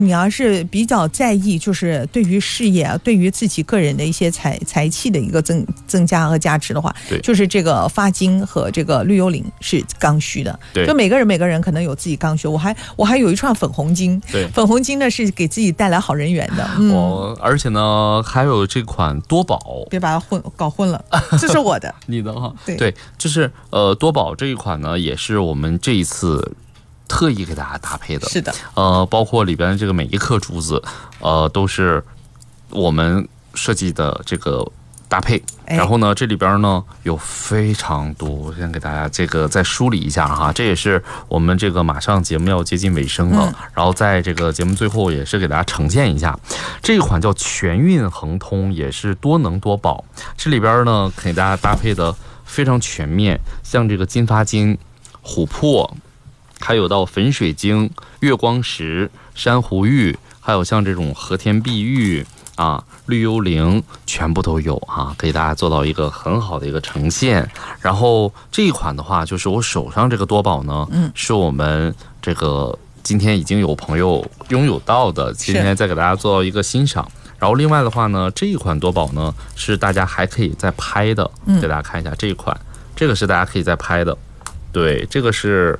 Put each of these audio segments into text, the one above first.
你要是比较在意，就是对于事业啊，对于自己个人的一些财气的一个增加和加持的话，就是这个发金和这个绿幽灵是刚需的。 对， 就每个人可能有自己刚需。我还有一串粉红金， 对， 粉红金呢是给自己带来好人缘的。 而且呢还有这款多宝， 别把它搞混了，这是我的， 你的哈。 对， 就是多宝这一款呢，也是我们这一次特意给大家搭配的。 是的， 包括里边这个每一颗珠子，都是我们设计的这个搭配。然后呢，这里边呢有非常多，我先给大家这个再梳理一下哈。这也是我们这个马上节目要接近尾声了，然后在这个节目最后也是给大家呈现一下，这一款叫全运恒通，也是多能多宝。这里边呢给大家搭配的非常全面，像这个金发晶、琥珀，还有到粉水晶、月光石、珊瑚玉，还有像这种和田碧玉啊、绿幽灵，全部都有啊，给大家做到一个很好的一个呈现。然后这一款的话，就是我手上这个多宝呢，是我们这个今天已经有朋友拥有到的，今天再给大家做到一个欣赏。然后另外的话呢，这一款多宝呢是大家还可以再拍的，给大家看一下这一款，这个是大家可以再拍的，对，这个是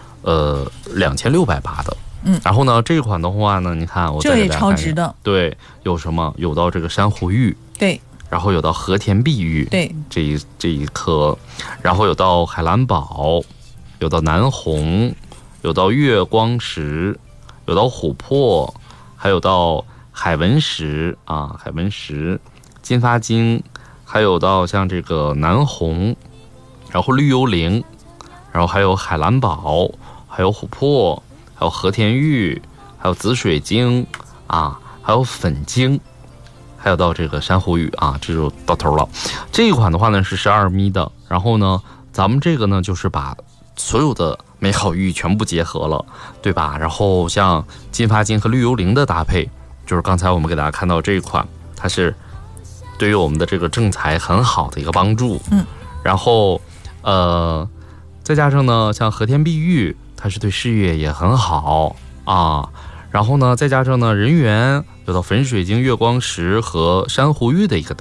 2680的。然后呢，这一款的话呢，你看我再给大家看一下，这也超值的。对，有什么？有到这个珊瑚玉，对，然后有到和田碧玉，对，这一颗，然后有到海蓝宝，有到南红，有到月光石，有到琥珀，还有到海纹石啊，海纹石、金发晶，还有到像这个南红，然后绿幽灵，然后还有海蓝宝，还有琥珀。还有和田玉，还有紫水晶啊，还有粉晶，还有到这个珊瑚玉啊，这就到头了。这一款的话呢是12米的，然后呢，咱们这个呢就是把所有的美好玉全部结合了，对吧？然后像金发晶和绿幽灵的搭配，就是刚才我们给大家看到这一款，它是对于我们的这个正财很好的一个帮助。然后再加上呢，像和田碧玉。它是对事业也很好啊，然后呢，再加上呢人缘有到粉水晶、月光石和珊瑚玉的一个